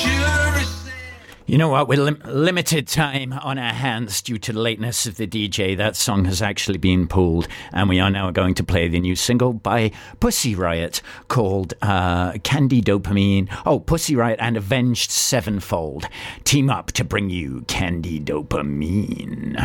You know what? With limited time on our hands due to the lateness of the DJ, that song has actually been pulled, and we are now going to play the new single by Pussy Riot called Candy Dopamine. Oh, Pussy Riot and Avenged Sevenfold team up to bring you Candy Dopamine.